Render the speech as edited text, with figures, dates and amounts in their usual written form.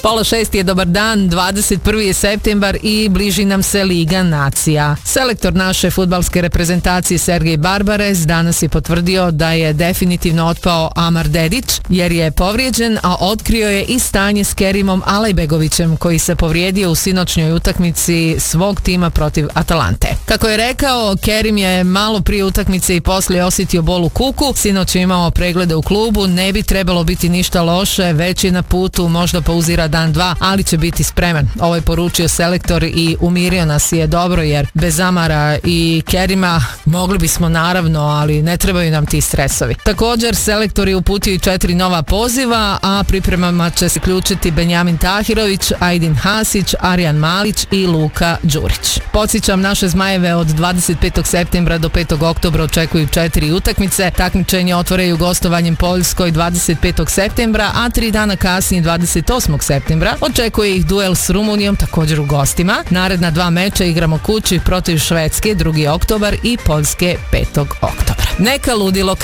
5:30 je dobar dan, 21. je septembar i bliži nam se Liga nacija. Selektor naše fudbalske reprezentacije Sergej Barbarez danas je potvrdio da je definitivno otpao Amar Dedić jer je povrijeđen, a otkrio je i stanje s Kerimom Alajbegovićem koji se povrijedio u sinoćnjoj utakmici svog tima protiv Atalante. Kako je rekao, Kerim je malo prije utakmice i poslije osjetio bol u kuku, sinoć je imao preglede u klubu, ne bi trebalo biti ništa loše, već je na putu, možda pauzira dan dva, ali će biti spreman. Ovo je poručio selektor i umirio nas je dobro jer bez Amara i Kerima mogli bismo naravno, ali ne trebaju nam ti stresovi. Također, selektor je uputio i 4 nova poziva, a pripremama će se ključiti Benjamin Tahirović, Ajdin Hasić, Arjan Malić i Luka Đurić. Podsjećam, naše Zmajeve od 25. septembra do 5. oktobra očekuju 4 utakmice. Takmičenje otvaraju gostovanjem Poljskoj 25. septembra, a 3 dana kasnije 28. septembra očekuje ih duel s Rumunijom, također u gostima. Naredna 2 meča igramo kući protiv Švedske 2. oktobar i Poljske 5. oktobra. Neka ludilo krene.